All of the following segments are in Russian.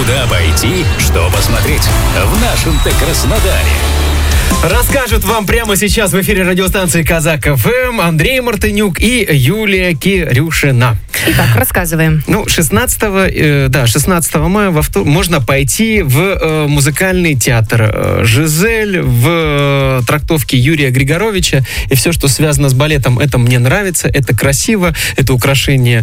Куда пойти, что посмотреть в нашем-то Краснодаре? Расскажут вам прямо сейчас в эфире радиостанции Казак ФМ Андрей Мартынюк и Юлия Кирюшина. Итак, рассказываем. 16 мая можно пойти в музыкальный театр «Жизель», в трактовке Юрия Григоровича. И все, что связано с балетом, это мне нравится, это красиво, это украшение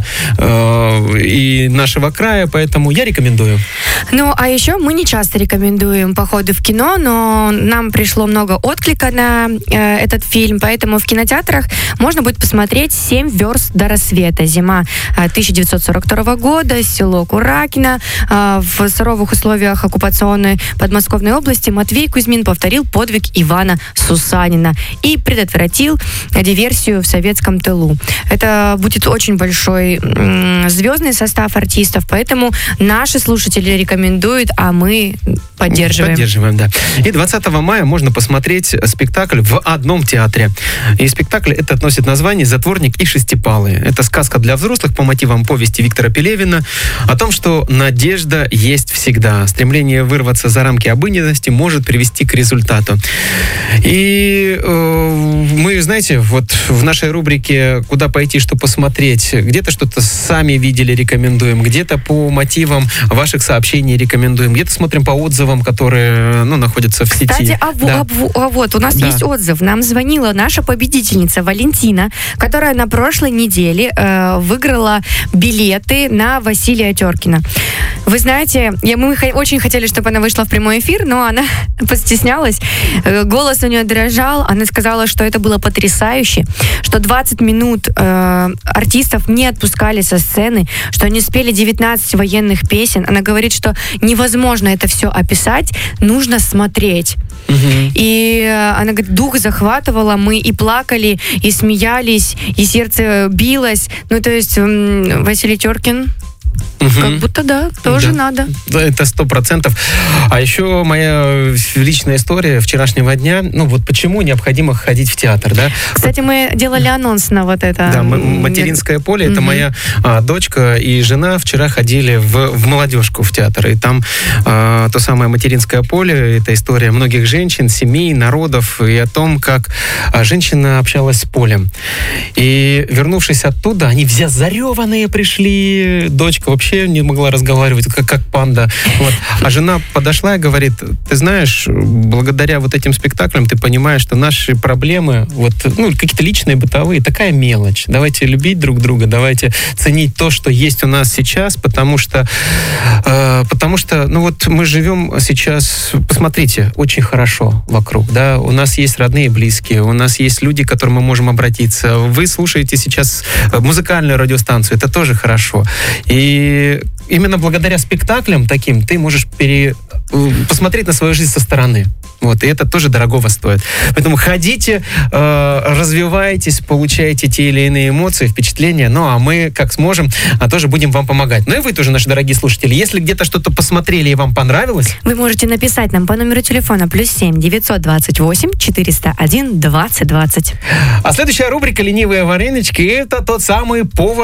и нашего края, поэтому я рекомендую. А еще мы не часто рекомендуем походы в кино, но нам пришло много отклика на этот фильм, поэтому в кинотеатрах можно будет посмотреть «7 верст до рассвета». Зима 1942 года, село Куракино. В суровых условиях оккупационной подмосковной области Матвей Кузьмин повторил подвиг Ивана Сусанина и предотвратил диверсию в советском тылу. Это будет очень большой звездный состав артистов, поэтому наши слушатели рекомендуют, а мы поддерживаем. Поддерживаем, да. И 20 мая можно посмотреть спектакль в одном театре. И спектакль этот носит название «Затворник и шестипалые». Это сказка для взрослых по мотивам повести Виктора Пелевина о том, что надежда есть всегда. Стремление вырваться за рамки обыденности может привести к результату. И мы, знаете, вот в нашей рубрике «Куда пойти, что посмотреть», где-то что-то сами видели, рекомендуем, где-то по мотивам ваших сообщений рекомендуем, где-то смотрим по отзывам, которые находятся в сети. Кстати, вот у нас есть отзыв. Нам звонила наша победительница Валентина, которая на прошлой неделе выиграла билеты на Василия Теркина. Вы знаете, мы очень хотели, чтобы она вышла в прямой эфир, но она постеснялась. Голос у нее дрожал. Она сказала, что это было потрясающе, что 20 минут артистов не отпускали со сцены, что они спели 19 военных песен. Она говорит, что невозможно это все описать, нужно смотреть. И она говорит, дух захватывала, мы и плакали, и смеялись, и сердце билось. То есть Василий Теркин... Как будто тоже надо. Да, это 100%. А еще моя личная история вчерашнего дня. Почему необходимо ходить в театр, да? Кстати, мы делали анонс на вот это. Да, «Материнское поле». Это моя дочка и жена вчера ходили в молодежку в театр. И там то самое «Материнское поле». Это история многих женщин, семей, народов. И о том, как женщина общалась с полем. И вернувшись оттуда, они все зареванные пришли. Дочка вообще не могла разговаривать, как панда. А жена подошла и говорит, ты знаешь, благодаря вот этим спектаклям ты понимаешь, что наши проблемы, какие-то личные, бытовые, такая мелочь. Давайте любить друг друга, давайте ценить то, что есть у нас сейчас, потому что мы живем сейчас, посмотрите, очень хорошо вокруг, да, у нас есть родные и близкие, у нас есть люди, к которым мы можем обратиться. Вы слушаете сейчас музыкальную радиостанцию, это тоже хорошо. И именно благодаря спектаклям таким ты можешь посмотреть на свою жизнь со стороны. И это тоже дорогого стоит. Поэтому ходите, развивайтесь, получайте те или иные эмоции, впечатления. А мы, как сможем, тоже будем вам помогать. И вы тоже, наши дорогие слушатели, если где-то что-то посмотрели и вам понравилось... Вы можете написать нам по номеру телефона +7 928 401 20 20. А следующая рубрика «Ленивые варенички» — это тот самый повар